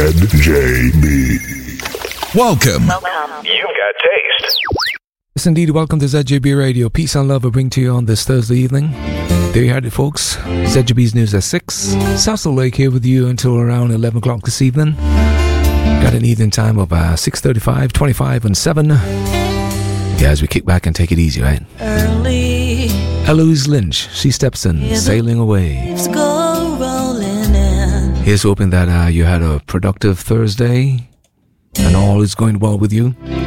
ZJB. Welcome. You've got taste. Yes, indeed. Welcome to ZJB Radio. Peace and love I bring to you on this Thursday evening. There you had it, folks. ZJB's News at 6. Sassel Lake here with you until around 11 o'clock this evening. Got an evening time of 6:35, 25 and 7. Yeah, as we kick back and take it easy, right? Early. Eloise Lynch, she steps in, sailing away. Go rolling in. Here's hoping that you had a productive Thursday and all is going well with you.